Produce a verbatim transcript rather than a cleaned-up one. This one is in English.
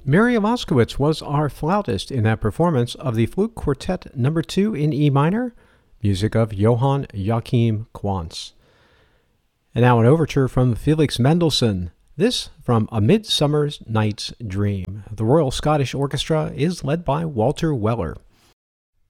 Miriam Moskowitz was our flautist in that performance of the Flute Quartet number two in E minor, music of Johann Joachim Quantz. And now an overture from Felix Mendelssohn, this from A Midsummer Night's Dream. The Royal Scottish Orchestra is led by Walter Weller.